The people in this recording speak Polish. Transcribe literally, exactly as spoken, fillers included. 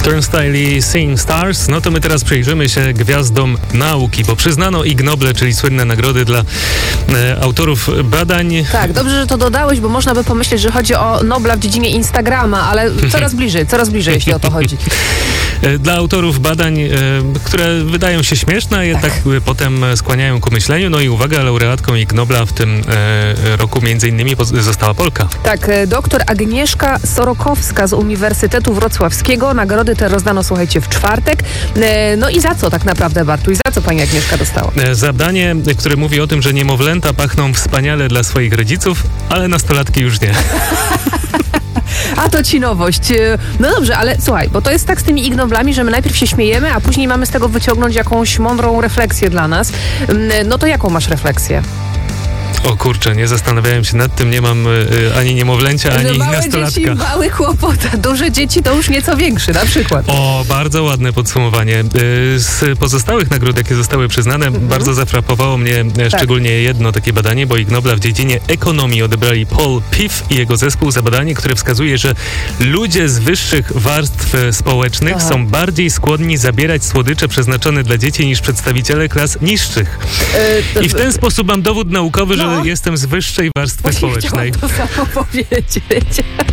Turnstile i Seeing Stars. No to my teraz przyjrzymy się gwiazdom nauki, bo przyznano Ig Noble, czyli słynne nagrody dla e, autorów badań. Tak, dobrze, że to dodałeś, bo można by pomyśleć, że chodzi o Nobla w dziedzinie Instagrama, ale coraz bliżej, coraz bliżej, jeśli o to chodzi. Dla autorów badań, e, które wydają się śmieszne, a jednak tak. potem skłaniają ku myśleniu. No i uwaga, laureatką Ig Nobla w tym e, roku między innymi została Polka. Tak, doktor Agnieszka Sorokowska z Uniwersytetu Wrocławskiego. Nagrody te rozdano, słuchajcie, w czwartek. E, no i za co tak naprawdę, Bartuś? Za co pani Agnieszka dostała? E, zadanie, które mówi o tym, że niemowlęta pachną wspaniale dla swoich rodziców, ale nastolatki już nie. A to ci nowość. No dobrze, ale słuchaj, bo to jest tak z tymi Ig Noblami, że my najpierw się śmiejemy, a później mamy z tego wyciągnąć jakąś mądrą refleksję dla nas. No to jaką masz refleksję? O kurczę, nie zastanawiałem się nad tym, nie mam y, ani niemowlęcia, że ani małe nastolatka. Dzieci, mały kłopot, duże dzieci to już nieco większy, na przykład. O, bardzo ładne podsumowanie. Y, z pozostałych nagród, jakie zostały przyznane, mhm. bardzo zafrapowało mnie tak. szczególnie jedno takie badanie, bo Ig Nobla w dziedzinie ekonomii odebrali Paul Piff i jego zespół za badanie, które wskazuje, że ludzie z wyższych warstw społecznych Aha. są bardziej skłonni zabierać słodycze przeznaczone dla dzieci niż przedstawiciele klas niższych. Y, to, I w ten sposób mam dowód naukowy, no. że jestem z wyższej warstwy społecznej. Chciałam to samo powiedzieć.